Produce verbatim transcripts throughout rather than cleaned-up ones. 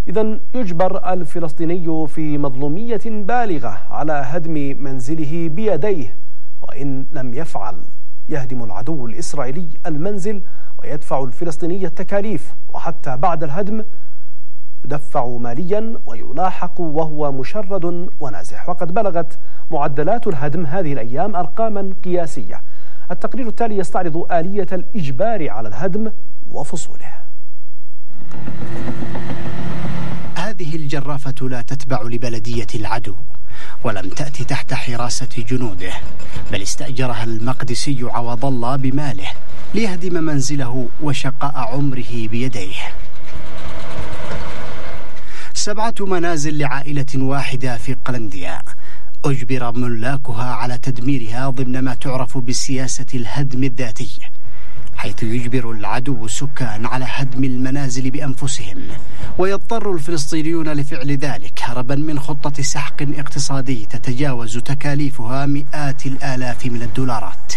إذن يجبر الفلسطيني في مظلومية بالغة على هدم منزله بيديه، وإن لم يفعل يهدم العدو الإسرائيلي المنزل ويدفع الفلسطيني التكاليف، وحتى بعد الهدم يدفع ماليا ويلاحق وهو مشرد ونازح. وقد بلغت معدلات الهدم هذه الأيام أرقاما قياسية. التقرير التالي يستعرض آلية الإجبار على الهدم وفصوله. هذه الجرافة لا تتبع لبلدية العدو، ولم تأتي تحت حراسة جنوده، بل استأجرها المقدسي عوض الله بماله ليهدم منزله وشقاء عمره بيديه. سبعة منازل لعائلة واحدة في قلنديا أجبر ملاكها على تدميرها ضمن ما تعرف بسياسة الهدم الذاتي، حيث يجبر العدو السكان على هدم المنازل بأنفسهم، ويضطر الفلسطينيون لفعل ذلك هربا من خطة سحق اقتصادي تتجاوز تكاليفها مئات الآلاف من الدولارات.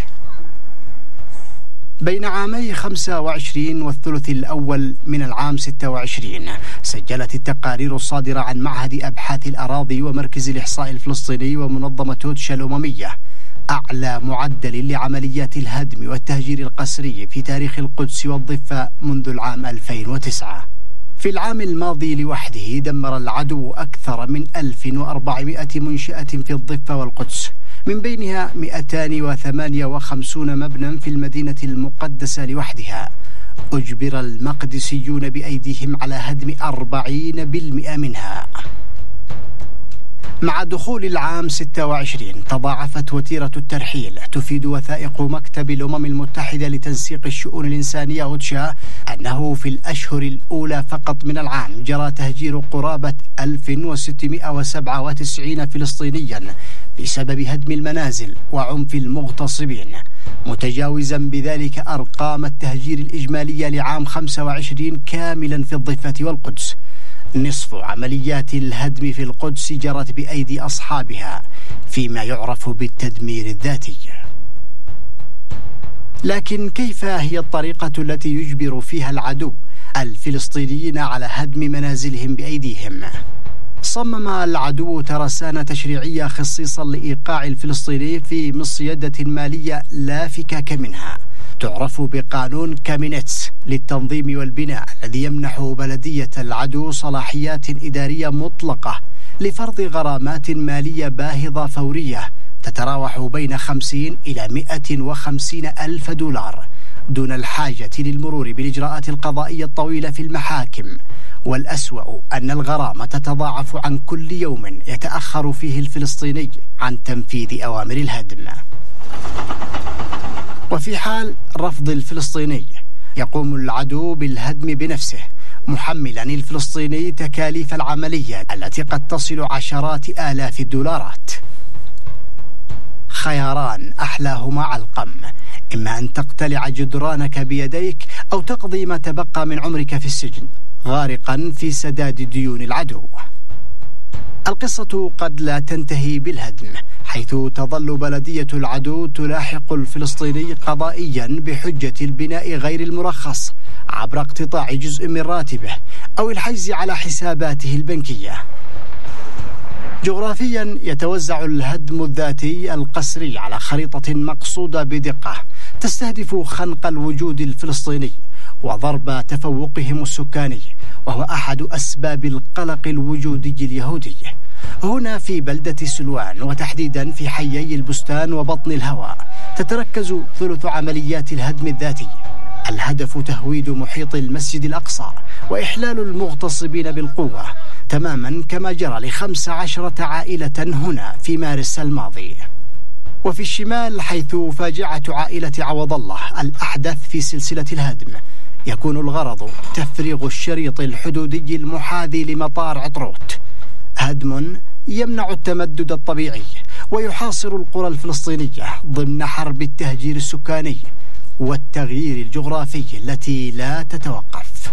بين عامي خمسة وعشرين والثلث الأول من العام ستة وعشرين سجلت التقارير الصادرة عن معهد أبحاث الأراضي ومركز الإحصاء الفلسطيني ومنظمة توتشا الأممية أعلى معدل لعمليات الهدم والتهجير القسري في تاريخ القدس والضفة منذ العام ألفين وتسعة. في العام الماضي لوحده دمر العدو أكثر من ألف وأربعمائة منشأة في الضفة والقدس، من بينها مئتان وثمانية وخمسين مبنى في المدينة المقدسة لوحدها. أجبر المقدسيون بأيديهم على هدم أربعين بالمئة منها. مع دخول العام ستة وعشرين تضاعفت وتيرة الترحيل. تفيد وثائق مكتب الأمم المتحدة لتنسيق الشؤون الإنسانية أوتشا أنه في الأشهر الأولى فقط من العام جرى تهجير قرابة ألف وستمائة وسبعة وتسعين فلسطينيا بسبب هدم المنازل وعنف المغتصبين، متجاوزا بذلك أرقام التهجير الإجمالية لعام خمسة وعشرين كاملا في الضفة والقدس. نصف عمليات الهدم في القدس جرت بأيدي أصحابها فيما يعرف بالتدمير الذاتي. لكن كيف هي الطريقة التي يجبر فيها العدو الفلسطينيين على هدم منازلهم بأيديهم؟ صمم العدو ترسانة تشريعية خصيصا لإيقاع الفلسطيني في مصيدة مالية لا فكاك منها، تعرف بقانون كامينيتس للتنظيم والبناء، الذي يمنح بلدية العدو صلاحيات إدارية مطلقة لفرض غرامات مالية باهظة فورية تتراوح بين خمسين إلى مئة وخمسين ألف دولار، دون الحاجة للمرور بالإجراءات القضائية الطويلة في المحاكم. والأسوأ أن الغرامة تتضاعف عن كل يوم يتأخر فيه الفلسطيني عن تنفيذ أوامر الهدم. وفي حال رفض الفلسطيني يقوم العدو بالهدم بنفسه، محملا الفلسطيني تكاليف العملية التي قد تصل عشرات آلاف الدولارات. خياران أحلاهما علقم: إما أن تقتلع جدرانك بيديك أو تقضي ما تبقى من عمرك في السجن غارقا في سداد ديون العدو. القصة قد لا تنتهي بالهدم، حيث تظل بلدية العدو تلاحق الفلسطيني قضائيا بحجة البناء غير المرخص عبر اقتطاع جزء من راتبه أو الحجز على حساباته البنكية. جغرافيا يتوزع الهدم الذاتي القسري على خريطة مقصودة بدقة تستهدف خنق الوجود الفلسطيني وضرب تفوقهم السكاني، وهو أحد أسباب القلق الوجودي اليهودي. هنا في بلدة سلوان، وتحديدا في حيي البستان وبطن الهوى، تتركز ثلث عمليات الهدم الذاتي. الهدف تهويد محيط المسجد الأقصى وإحلال المغتصبين بالقوة، تماما كما جرى لخمس عشرة عائلة هنا في مارس الماضي. وفي الشمال، حيث فاجعة عائلة عوض الله الأحدث في سلسلة الهدم، يكون الغرض تفريغ الشريط الحدودي المحاذي لمطار عطروت، هدم يمنع التمدد الطبيعي ويحاصر القرى الفلسطينية ضمن حرب التهجير السكاني والتغيير الجغرافي التي لا تتوقف.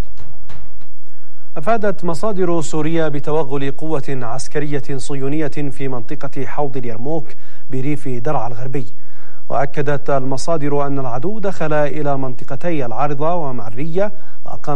أفادت مصادر سورية بتوغل قوة عسكرية صهيونية في منطقة حوض اليرموك بريف درعا الغربي. وأكدت المصادر أن العدو دخل إلى منطقتي العارضة ومعرية وأقام